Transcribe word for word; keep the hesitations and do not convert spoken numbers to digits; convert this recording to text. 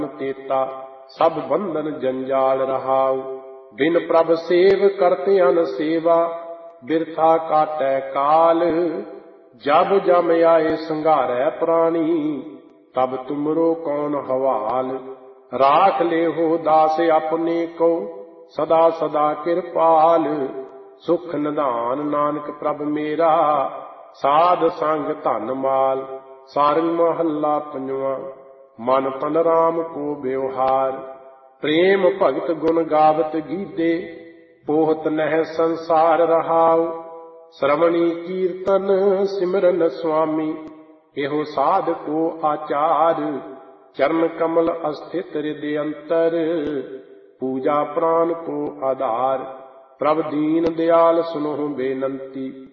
तेता सब बंधन जंजाल रहाउ। बिन प्रभ सेव करते अन सेवा बिरथा काटै काल। जब जम आए संघारै प्राणी तब तुमरो कौन हवाल। राख ले हो दास अपने को सदा सदा कृपाल। सुख निधान नानक प्रभ मेरा साध संग धन माल। सारंग महला पंजवा। मन तन राम को व्यवहार प्रेम भगत गुण गावत गीते पोहत नह संसार रहाउ। श्रवणी कीर्तन सिमरन स्वामी एहो साध को आचार। चरण कमल अस्थित हृदय अंतर पूजा प्राण को आधार। प्रभ दीन दयाल सुनो बेनंती